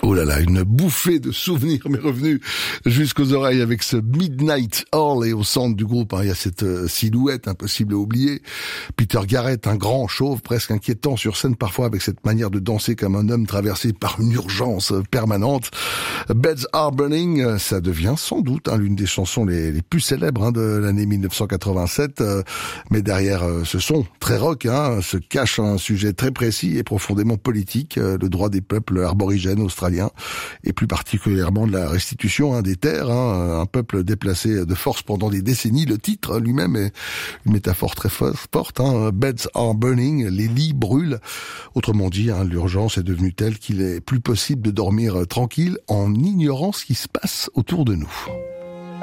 Oh là là, une bouffée de souvenirs m'est revenue jusqu'aux oreilles avec ce Midnight Oil, et au centre du groupe, il y a cette silhouette impossible à oublier. Peter Garrett, un grand chauve presque inquiétant sur scène parfois, avec cette manière de danser comme un homme traversé par une urgence permanente. Beds Are Burning, ça devient sans doute l'une des chansons les plus célèbres de l'année 1987. Mais derrière ce son très rock se cache un sujet très précis et profondément politique, le droit des peuples aborigènes australiens, et plus particulièrement de la restitution des terres, un peuple déplacé de force pendant des décennies. Le titre lui-même est une métaphore très forte, Beds are burning, les lits brûlent. Autrement dit, l'urgence est devenue telle qu'il est plus possible de dormir tranquille en ignorant ce qui se passe autour de nous.